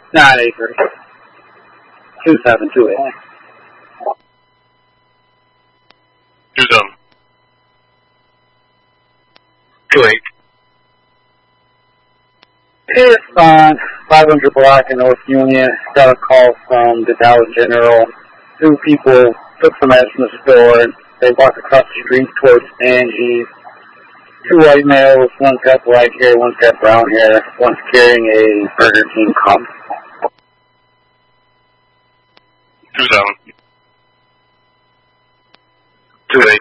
983. 2728. 2728. Hey, it's fine. 500 block in North Union. Got a call from the Dallas General. Two people took some meds from the store. They walked across the street towards Angie's. Two white males, one's got black hair, one's got brown hair, one's carrying a Burger King cup. 2728.